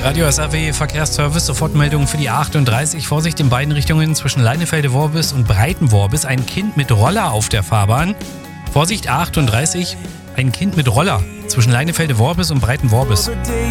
Der Radio SAW Verkehrsservice, Sofortmeldung für die A38. Vorsicht in beiden Richtungen zwischen Leinefelde-Worbis und Breitenworbis. Ein Kind mit Roller auf der Fahrbahn. Vorsicht A38, ein Kind mit Roller zwischen Leinefelde-Worbis und Breitenworbis.